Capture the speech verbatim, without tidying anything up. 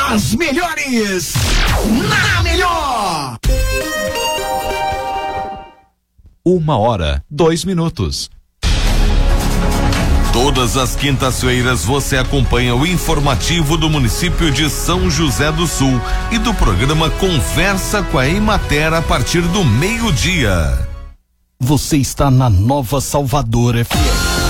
As melhores na melhor. Uma hora, dois minutos. Todas as quintas-feiras você acompanha o informativo do município de São José do Sul e do programa Conversa com a Emater a partir do meio-dia. Você está na Nova Salvador F M.